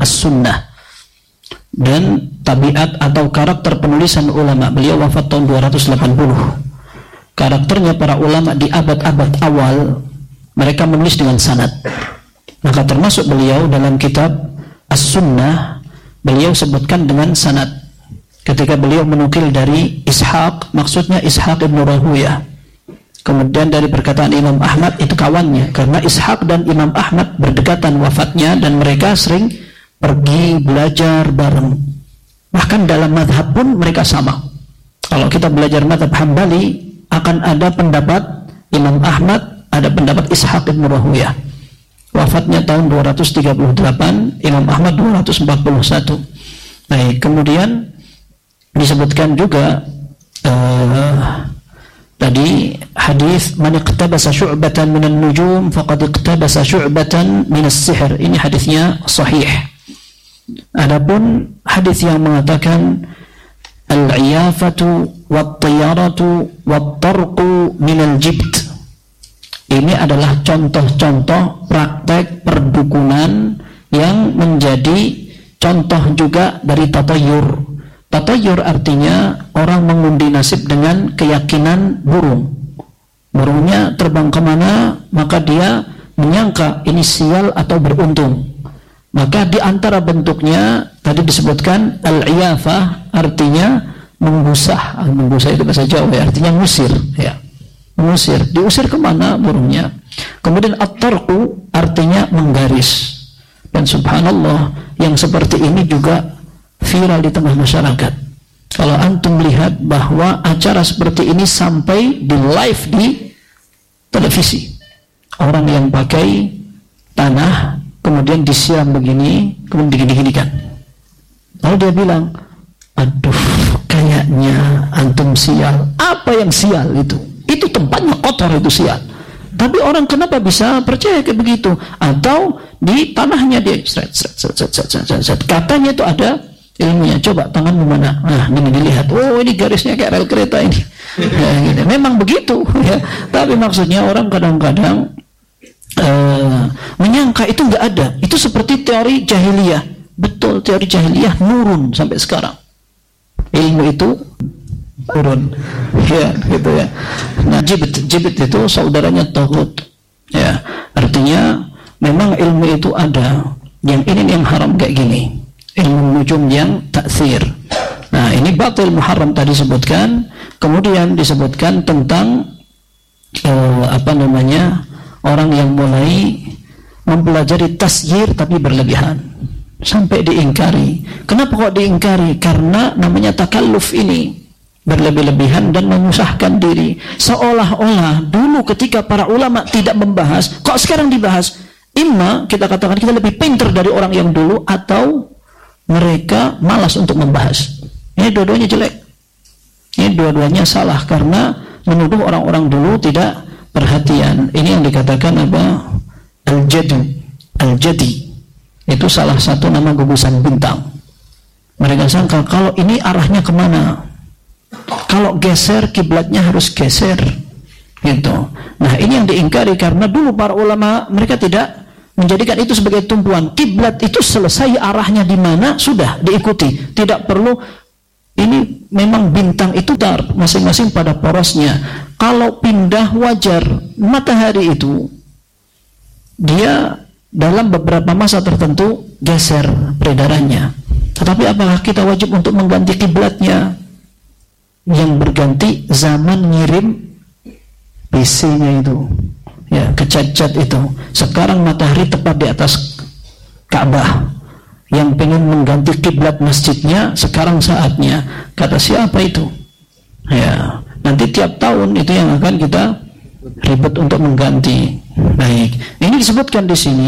As-Sunnah. Dan tabiat atau karakter penulisan ulama, beliau wafat tahun 280. Karakternya para ulama di abad-abad awal, mereka menulis dengan sanad. Maka termasuk beliau dalam kitab As-Sunnah, beliau sebutkan dengan sanad. Ketika beliau menukil dari Ishaq, maksudnya Ishaq ibn Rahuyah. Kemudian dari perkataan Imam Ahmad, itu kawannya, karena Ishaq dan Imam Ahmad berdekatan wafatnya dan mereka sering pergi belajar bareng. Bahkan dalam madhab pun mereka sama. Kalau kita belajar madhab Hambali, akan ada pendapat Imam Ahmad, ada pendapat Ishaq ibn Rahuyah. Wafatnya tahun 238, Imam Ahmad 241. Baik, kemudian disebutkan juga tadi hadis man iqtabasa syu'batan minan nujum faqad iqtabasa syu'batan minas sihr. Ini hadisnya sahih. Adapun hadis yang mengatakan al-iyafatu wat-tiyaratu wat-tarqu minal jibt, ini adalah contoh-contoh praktek perdukunan yang menjadi contoh juga dari tatayur. Tatayur artinya orang mengundi nasib dengan keyakinan burung. Burungnya terbang kemana, maka dia menyangka ini sial atau beruntung. Maka di antara bentuknya tadi disebutkan al-iyafah, artinya menggusah. Menggusah itu bahasa Jawa ya, artinya ngusir ya. Mengusir, diusir kemana burungnya. Kemudian at-tarqu artinya menggaris. Dan subhanallah, yang seperti ini juga viral di tengah masyarakat. Kalau antum melihat bahwa acara seperti ini sampai di live di televisi, orang yang pakai tanah kemudian disiram begini, kemudian digini-ginikan. Lalu dia bilang, aduh, kayaknya antum sial. Apa yang sial itu? Itu tempatnya kotor, itu sial. Tapi orang kenapa bisa percaya kayak begitu? Atau di tanahnya dia katanya itu ada ilmunya. Coba tanganmu mana? Nah, ini dilihat. Oh, ini garisnya kayak rel kereta ini. Ya, gitu. Memang begitu ya. Tapi maksudnya orang kadang-kadang menyangka itu nggak ada. Itu seperti teori jahiliyah. Betul, teori jahiliyah nurun sampai sekarang. Ilmu itu turun, ya, gitu ya. Nah, jibit itu saudaranya taghut, ya. Artinya memang ilmu itu ada. Yang ini yang haram kayak gini. Ilmu nujum yang taksir. Nah, ini batil muharram tadi disebutkan. Kemudian disebutkan tentang orang yang mulai mempelajari tasyir tapi berlebihan sampai diingkari. Kenapa kok diingkari? Karena namanya takalluf ini, berlebih-lebihan dan menyusahkan diri. Seolah-olah dulu ketika para ulama tidak membahas, kok sekarang dibahas? Imma kita katakan kita lebih pintar dari orang yang dulu, atau mereka malas untuk membahas. Ini dua-duanya jelek. Ini dua-duanya salah karena menuduh orang-orang dulu tidak perhatian. Ini yang dikatakan apa? Al-jadi. Itu salah satu nama gugusan bintang. Mereka sangka kalau ini arahnya kemana? Kalau geser, kiblatnya harus geser, gitu. Nah, ini yang diingkari karena dulu para ulama mereka tidak menjadikan itu sebagai tumpuan. Kiblat itu selesai arahnya di mana sudah diikuti, tidak perlu. Ini memang bintang itu tar masing-masing pada porosnya. Kalau pindah wajar, matahari itu dia dalam beberapa masa tertentu geser peredarannya. Tetapi apakah kita wajib untuk mengganti kiblatnya? Yang berganti zaman ngirim PC-nya itu, ya, kecat-cat itu. Sekarang matahari tepat di atas Ka'bah. Yang pengen mengganti kiblat masjidnya, sekarang saatnya. Kata siapa itu? Ya, nanti tiap tahun itu yang akan kita ribet untuk mengganti. Baik, ini disebutkan di sini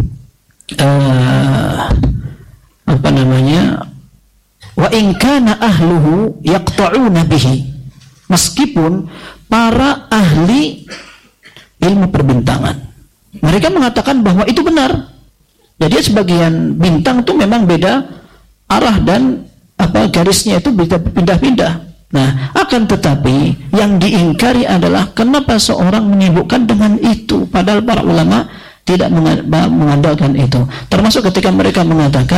wa in kana ahluhu yaqta'una bihi, meskipun para ahli ilmu perbintangan mereka mengatakan bahwa itu benar. Jadi sebagian bintang itu memang beda arah dan garisnya itu pindah-pindah. Nah, akan tetapi yang diingkari adalah kenapa seorang menyibukkan dengan itu, padahal para ulama tidak mengandalkan itu. Termasuk ketika mereka mengatakan